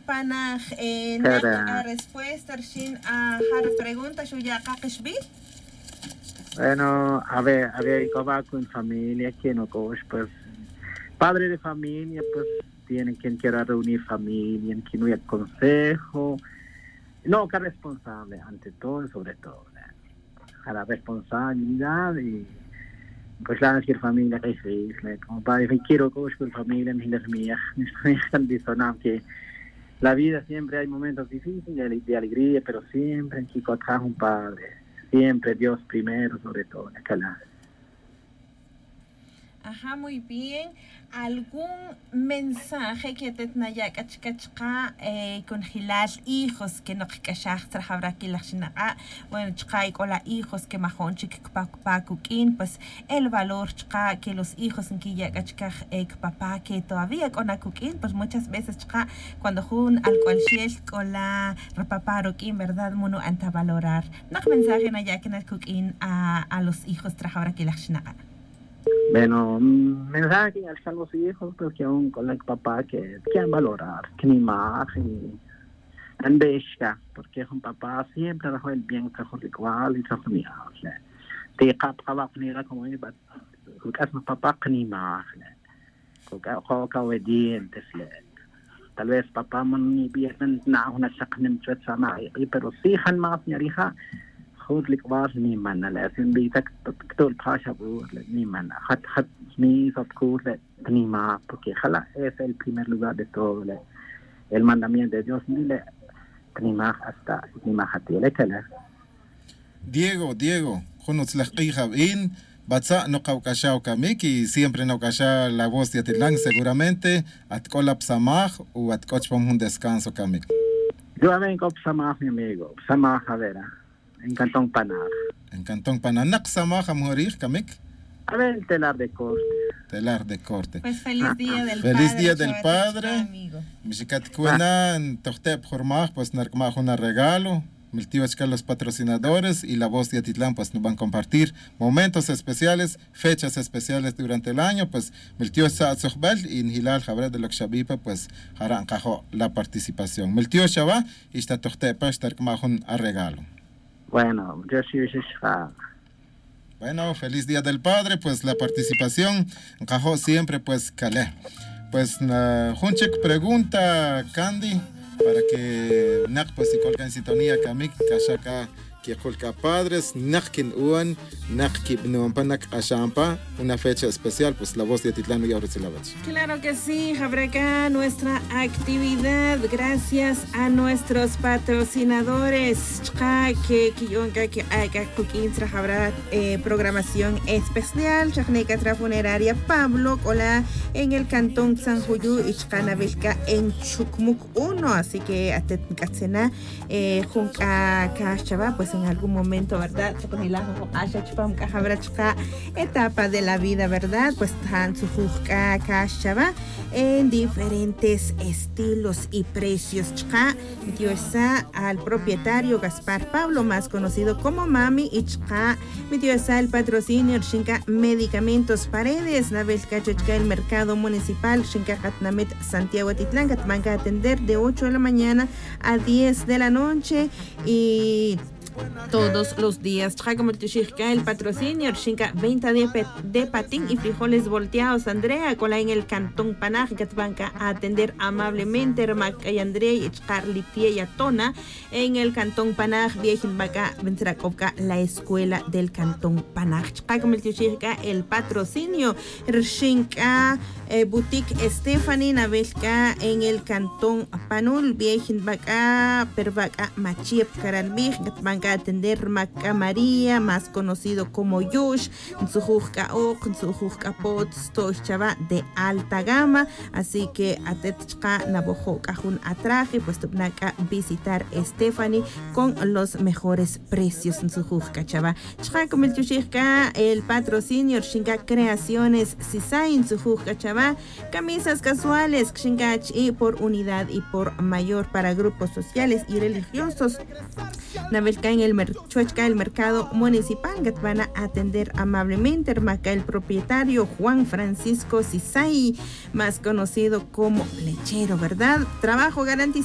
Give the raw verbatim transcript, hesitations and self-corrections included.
panaj eh, na respuesta shin a har pregunta shuya kakishbi. Bueno, a ver, a ver, ¿cómo va con familia? ¿Quién no coach? Pues, padre de familia, pues, tiene quien quiera reunir familia, quien no hay consejo. No, que responsable, ante todo y sobre todo. A la responsabilidad y, pues, la decir familia que es feliz. Como padre, quiero coach con familia, mis hijas mías. Están diciendo que la vida siempre hay momentos difíciles de alegría, pero siempre en Chico atrás un padre. Siempre Dios primero, sobre todo. Ajá, muy bien. ¿Algún mensaje que te tenga kachkachka eh, con hilal hijos que no kashach trahabra que la chinaga? Bueno, chka y cola hijos que mahon chik pakukin, pues el valor chka que los hijos en que ya kachka eh, papá que todavía con akukin, pues muchas veces chka cuando jun al cual shiel cola rapaparo que en verdad mono anta valorar. No mensaje na ya que na kukin a a los hijos trahabra que la chinaga. Bueno, mensaje a los hijos, pues que aún con el papá que quieren valorar, que ni más, y en besca, porque es un papá siempre dejó el bien, trajo el igual y trajo mi hija. Te capaba con como es, porque es un papá que ni más, porque es obediente. Tal vez papá no viene nada, una sacnen chuetzana, pero sí han más mi hija. خود لك باش نيمان لازم بيتك تقول باشا بقول نيمان خد خد مي تقول نيمان porque خلا es el primer lugar de todo el mandamiento de Dios ni le نيمان hasta نيمان hatile kala Diego Diego خنوت لقيها بين batza no caucashao kamiki siempre no caucasha la voz de Atitlán seguramente atcola psamaj o atcoch pom un descanso kamik yo vengo psamaj mi amigo psamaj a ver en Cantón Panaj. En Cantón Panaj. ¿Naqsamaj morir, Kamik? A ver, el telar de corte. Telar de corte. Pues feliz día del feliz padre. Feliz día del padre. Mishikat Kuena, en Tochtep Jormaj, pues Narkmaj un regalo. Miltivachka los patrocinadores y la voz de Atitlán pues nos van a compartir momentos especiales, fechas especiales durante el año, pues Miltio Sa'atzokbel y Nhilal Jabre de Lokshabipa pues harán cajo la participación. Miltio Shaba y esta Tochtepa Starkmaj un regalo. Bueno, yo sí Bueno, feliz Día del Padre, pues la participación, encajó siempre, pues, calé. Pues, Junchik pregunta, Candy, para que, nak, pues, si colca en sintonía, Kamik, Kashaka, que colca padres, Nakkin Uan, Nakki Nuampanak Ashampa, una fecha especial, pues, la voz de Atitlán y Aurecilavach. Claro que sí, Jabraca, nuestra actividad, gracias a nuestros patrocinadores, que Kiyonka, que Aka Kukintra Jabra, programación especial, Chacneca Funeraria Pablo, Cola, en el Cantón San Juyu, Ichkanavilka, en Chukmuk uno, así que Atetkatsena, Junka Kashaba, pues en algún momento, ¿verdad? Etapa de la vida, ¿verdad? Pues tan su en diferentes estilos y precios. Mitiosa al propietario Gaspar Pablo, más conocido como Mami, y mitiosa el patrocinio Shinka Medicamentos Paredes, la Belka el mercado municipal Shinka Hatnamet Santiago Atitlán, Katmanka atender de ocho de la mañana a diez de la noche y todos los días. El patrocinio, venta de, de patín y frijoles volteados. Andrea, cola en el Cantón Panaj, Gatbanca a atender amablemente. Hermaca y Andrea y Carlitia y Atona en el Cantón Panaj, Viejin Baca, Ventrakovka, la escuela del Cantón Panaj. El patrocinio, Rshinka, eh, Boutique Stephanie, Navelka en el Cantón Panul, Viejin Baca, Perbaca, Machiep, Karalbij, Gatbanca atender Maca María, más conocido como Yush, Nzujujka Ok, Nzujujka Pots, Tochava de alta gama, así que atetchka nabojo cajun atraje, pues tupnaka visitar Stephanie con los mejores precios Nzujujka chava. Chka como el Yushika, el patrocinio Shinga Creaciones Sisai Nzujujka chava, camisas casuales Shingach y por unidad y por mayor para grupos sociales y religiosos. Navelka en el Merchuechka, el mercado municipal, que van a atender amablemente. Hermaca, el propietario Juan Francisco Sisai, más conocido como Lechero, ¿verdad? Trabajo garantizado.